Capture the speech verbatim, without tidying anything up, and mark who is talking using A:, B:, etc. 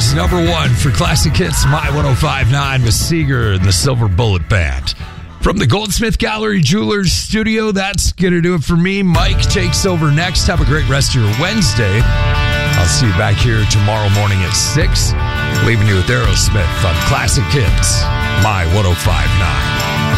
A: is number one for Classic Hits, My one oh five point nine with Seeger and the Silver Bullet Band. From the Goldsmith Gallery Jewelers Studio, that's going to do it for me. Mike takes over next. Have a great rest of your Wednesday. I'll see you back here tomorrow morning at six. Leaving you with Aerosmith on Classic Hits, My one oh five point nine.